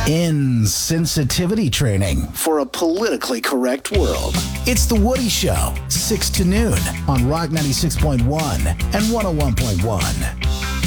Insensitivity training for a politically correct world. It's The Woody Show, 6 to noon on Rock 96.1 and 101.1.